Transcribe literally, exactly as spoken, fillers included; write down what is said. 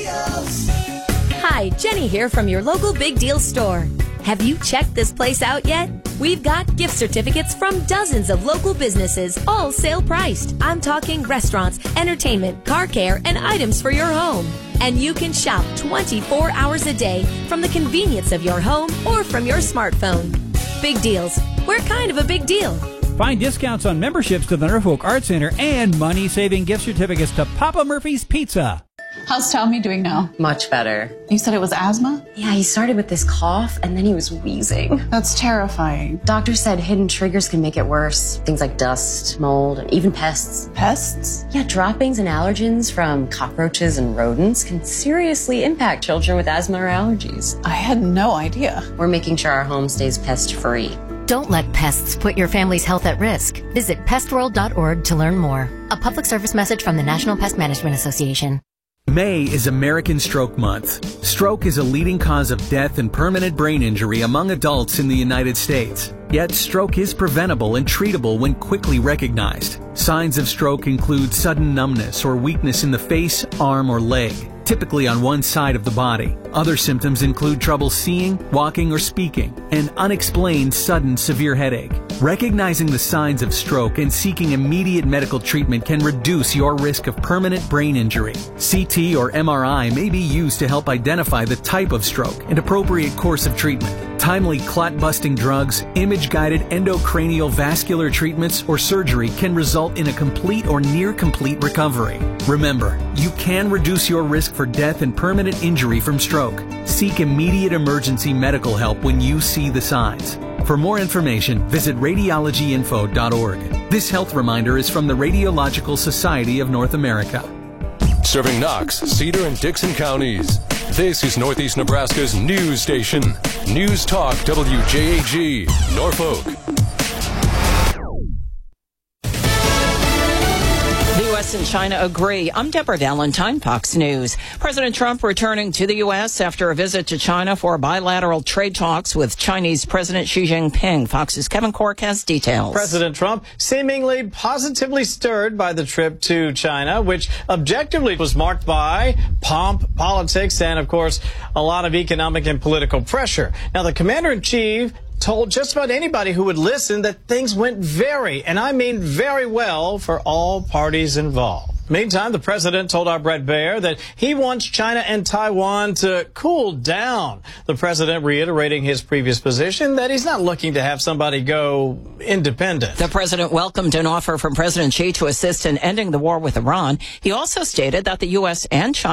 Deals. Hi, Jenny here from your local Big Deal store. Have you checked this place out yet? We've got gift certificates from dozens of local businesses, all sale priced. I'm talking restaurants, entertainment, car care, and items for your home. And you can shop twenty-four hours a day from the convenience of your home or from your smartphone. Big Deals. We're kind of a big deal. Find discounts on memberships to the Norfolk Art Center and money-saving gift certificates to Papa Murphy's Pizza. How's Tommy doing now? Much better. You said it was asthma? Yeah, he started with this cough, and then he was wheezing. That's terrifying. Doctor said hidden triggers can make it worse. Things like dust, mold, and even pests. Pests? Yeah, droppings and allergens from cockroaches and rodents can seriously impact children with asthma or allergies. I had no idea. We're making sure our home stays pest-free. Don't let pests put your family's health at risk. Visit pest world dot org to learn more. A public service message from the National Pest Management Association. May is American Stroke Month. Stroke is a leading cause of death and permanent brain injury among adults in the United States. Yet stroke is preventable and treatable when quickly recognized. Signs of stroke include sudden numbness or weakness in the face, arm, or leg, typically on one side of the body. Other symptoms include trouble seeing, walking, or speaking, and unexplained sudden severe headache. Recognizing the signs of stroke and seeking immediate medical treatment can reduce your risk of permanent brain injury. C T or M R I may be used to help identify the type of stroke and appropriate course of treatment. Timely clot-busting drugs, image-guided endocranial vascular treatments, or surgery can result in a complete or near-complete recovery. Remember, you can reduce your risk for death and permanent injury from stroke. Seek immediate emergency medical help when you see the signs. For more information, visit radiology info dot org. This health reminder is from the Radiological Society of North America. Serving Knox, Cedar, and Dixon counties. This is Northeast Nebraska's news station. News Talk W J A G, Norfolk. The U S and China agree. I'm Deborah Valentine, Fox News. President Trump returning to the U S after a visit to China for bilateral trade talks with Chinese President Xi Jinping. Fox's Kevin Cork has details. President Trump seemingly positively stirred by the trip to China, which objectively was marked by pomp, politics, and, of course, a lot of economic and political pressure. Now, the commander-in-chief told just about anybody who would listen that things went very, and I mean very well, for all parties involved. Meantime, the president told our Brett Baer that he wants China and Taiwan to cool down. The president reiterating his previous position that he's not looking to have somebody go independent. The president welcomed an offer from President Xi to assist in ending the war with Iran. He also stated that the U S and China